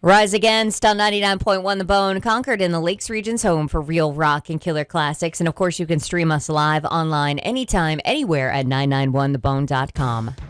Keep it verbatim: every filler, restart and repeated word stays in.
Rise Against on ninety-nine point one The Bone, Concord in the Lakes Region's home for real rock and killer classics. And of course, you can stream us live online anytime, anywhere at nine nine one the bone dot com.